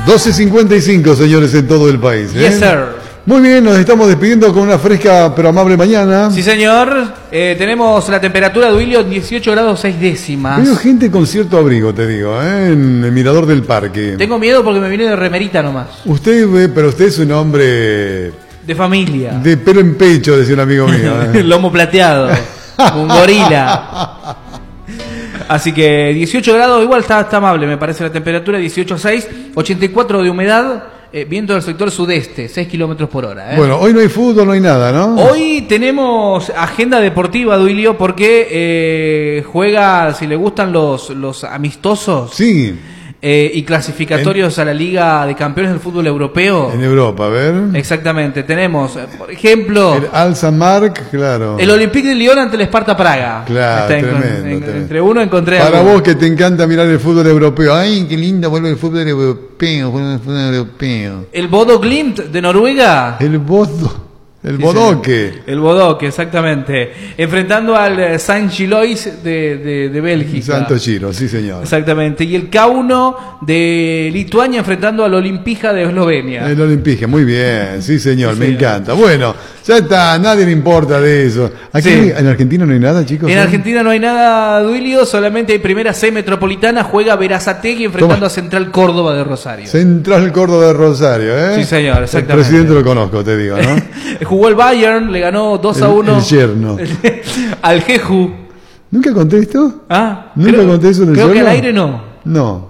12:55, señores, en todo el país. Yes, sir. Muy bien, nos estamos despidiendo con una fresca pero amable mañana. Sí, señor. Tenemos la temperatura, Duilio, 18 grados 6 décimas. Veo gente con cierto abrigo, te digo, en el mirador del parque. Tengo miedo porque me vine de remerita nomás. Pero usted es un hombre... De familia. De pelo en pecho, decía un amigo mío. Lomo plateado. Un gorila. Así que 18 grados, igual está amable, me parece la temperatura, 18,6, 84 de humedad, viento del sector sudeste, 6 kilómetros por hora. Bueno, hoy no hay fútbol, no hay nada, ¿no? Hoy tenemos agenda deportiva, Duilio, porque juega, si le gustan los amistosos. Sí. Y clasificatorios a la Liga de Campeones del Fútbol Europeo. En Europa, a ver. Exactamente, tenemos, por ejemplo... El Al-Samark, claro. El Olympique de Lyon ante el Esparta Praga. Claro, está tremendo. Entre uno encontré Para algo. vos que te encanta mirar el fútbol europeo. Ay, qué lindo vuelve el fútbol europeo. El Bodo Glimt de Noruega. El Bodoque. El Bodoque, exactamente. Enfrentando al Saint-Gilloise de Bélgica. Santo Giro, sí señor. Exactamente. Y el K1 de Lituania enfrentando al Olimpija de Eslovenia. El Olimpija, muy bien, sí señor, Sí, me señor. encanta. Bueno, ya está, nadie le importa de eso. Aquí Sí. en Argentina no hay nada, chicos. En Argentina no hay nada, Duilio, solamente hay primera C metropolitana, juega Berazategui enfrentando a Central Córdoba de Rosario. Central Córdoba de Rosario, ¿eh? Sí, señor, exactamente. El presidente lo conozco, te digo, ¿no? Jugó el Bayern, le ganó 2-1 El yerno. al Jeju. ¿Nunca conté esto? Ah, ¿Nunca conté eso en el creo que yerno? al aire no. No.